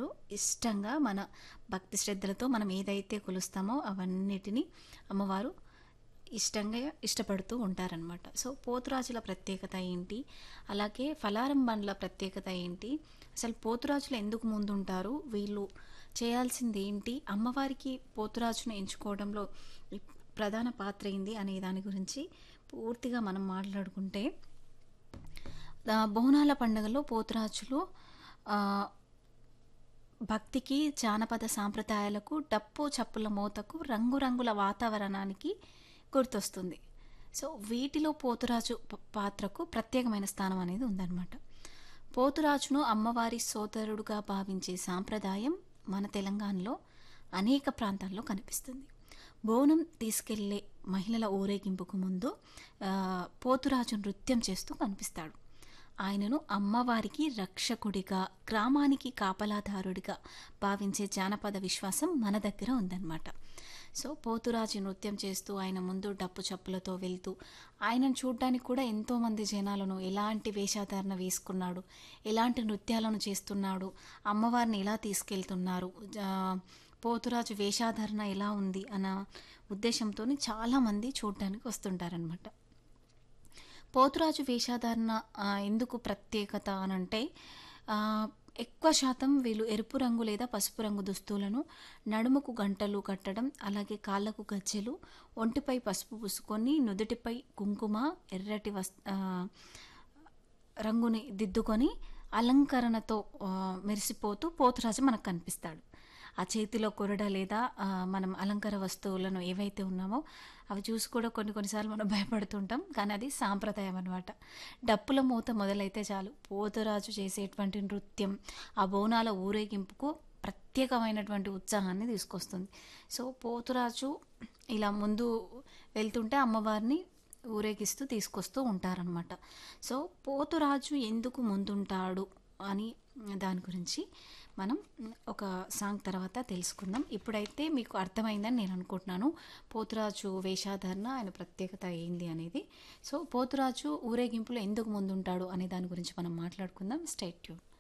అమ్మవారు ఇష్టంగా మన భక్తి శ్రద్ధలతో మనం ఏదైతే కొలుస్తామో అవన్నిటిని అమ్మవారు ఇష్టపడుతూ ఉంటారనమాట. సో పోతురాజుల ప్రత్యేకత ఏంటి, అలాగే ఫలారం బండ్ల ప్రత్యేకత ఏంటి, అసలు పోతురాజులు ఎందుకు ముందుంటారు, వీళ్ళు చేయాల్సింది ఏంటి, అమ్మవారికి పోతురాజును ఎంచుకోవడంలో ఈ ప్రధాన పాత్ర ఏంది అనే దాని గురించి పూర్తిగా మనం మాట్లాడుకుంటే, బోనాల పండుగలో పోతురాజులు ఆ, భక్తికి, జానపద సాంప్రదాయాలకు, డప్పు చప్పుల మోతకు, రంగురంగుల వాతావరణానికి గుర్తొస్తుంది. సో వీటిలో పోతురాజు పాత్రకు ప్రత్యేకమైన స్థానం అనేది ఉందన్నమాట. పోతురాజును అమ్మవారి సోదరుడుగా భావించే సాంప్రదాయం మన తెలంగాణలో అనేక ప్రాంతాల్లో కనిపిస్తుంది. బోనం తీసుకెళ్లే మహిళల ఊరేగింపుకు ముందు పోతురాజు నృత్యం చేస్తూ కనిపిస్తాడు. ఆయనను అమ్మవారికి రక్షకుడిగా, గ్రామానికి కాపలాదారుడిగా భావించే జానపద విశ్వాసం మన దగ్గర ఉందన్నమాట. సో పోతురాజు నృత్యం చేస్తూ ఆయన ముందు డప్పు చప్పులతో వెళ్తూ ఆయనను చూడడానికి కూడా ఎంతోమంది జనాలను, ఎలాంటి వేషధారణ వేసుకున్నాడు, ఎలాంటి నృత్యాలను చేస్తున్నాడు, అమ్మవారిని ఎలా తీసుకెళ్తున్నారు, పోతురాజు వేషధారణ ఎలా ఉంది అన్న ఉద్దేశంతో చాలామంది చూడడానికి వస్తుంటారనమాట. పోతురాజు వేషధారణ ఎందుకు ప్రత్యేకత అనంటే, ఎక్కువ శాతం వీళ్ళు ఎరుపు రంగు లేదా పసుపు రంగు దుస్తులను, నడుముకు గంటలు కట్టడం, అలాగే కాళ్ళకు గజ్జెలు, ఒంటిపై పసుపు పూసుకొని నుదుటిపై కుంకుమ, ఎర్రటి రంగుని దిద్దుకొని అలంకరణతో మెరిసిపోతూ పోతురాజు మనకు కనిపిస్తాడు. ఆ చేతిలో కొరడ లేదా మనం అలంకార వస్తువులను ఏవైతే ఉన్నామో అవి చూసి కూడా కొన్నిసార్లు మనం భయపడుతుంటాం, కానీ అది సాంప్రదాయం అనమాట. డప్పుల మూత మొదలైతే చాలు పోతురాజు చేసేటువంటి నృత్యం ఆ బోనాల ఊరేగింపుకు ప్రత్యేకమైనటువంటి ఉత్సాహాన్ని తీసుకొస్తుంది. సో పోతురాజు ఇలా ముందు వెళ్తుంటే అమ్మవారిని ఊరేగిస్తూ తీసుకొస్తూ ఉంటారనమాట. సో పోతురాజు ఎందుకు ముందుంటాడు అని దాని గురించి మనం ఒక సాంగ్ తర్వాత తెలుసుకుందాం. ఇప్పుడైతే మీకు అర్థమైందని నేను అనుకుంటున్నాను పోతురాజు వేషధారణ, ఆయన ప్రత్యేకత ఏంది అనేది. సో పోతురాజు ఊరేగింపులో ఎందుకు ముందుంటాడు అనే దాని గురించి మనం మాట్లాడుకుందాం. Stay tune.